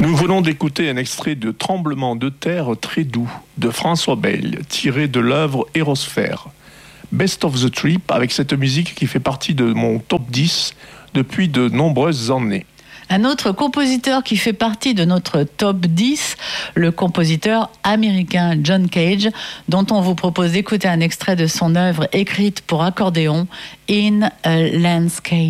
Nous venons d'écouter un extrait de Tremblement de terre très doux de François Bayle, tiré de l'œuvre Hérosphère. Best of the Trip, avec cette musique qui fait partie de mon top 10 depuis de nombreuses années. Un autre compositeur qui fait partie de notre top 10, le compositeur américain John Cage, dont on vous propose d'écouter un extrait de son œuvre écrite pour accordéon, In a Landscape.